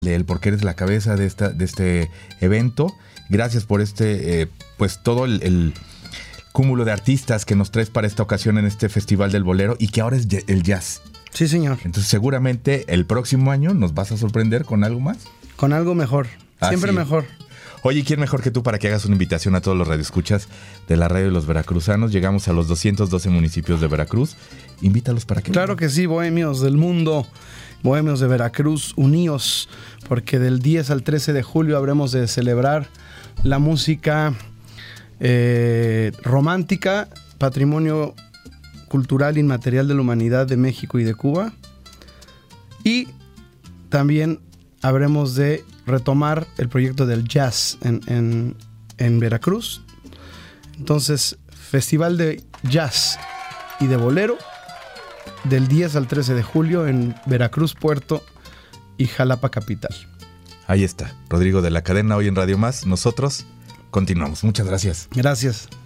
porque eres la cabeza de este evento. Gracias por pues todo el cúmulo de artistas que nos traes para esta ocasión en este Festival del Bolero y que ahora es el jazz. Sí, señor. Entonces seguramente el próximo año nos vas a sorprender con algo más. Con algo mejor, siempre mejor. Oye, ¿quién mejor que tú para que hagas una invitación a todos los radioescuchas de la radio de los veracruzanos? Llegamos a los 212 municipios de Veracruz. Invítalos para que... Claro que sí, bohemios del mundo, bohemios de Veracruz, uníos, porque del 10 al 13 de julio habremos de celebrar la música romántica, patrimonio cultural inmaterial de la humanidad de México y de Cuba. Y también habremos de retomar el proyecto del jazz en Veracruz. Entonces, Festival de Jazz y de Bolero del 10 al 13 de julio en Veracruz, Puerto y Jalapa Capital. Ahí está, Rodrigo de la Cadena, hoy en Radio Más. Nosotros continuamos. Muchas gracias. Gracias.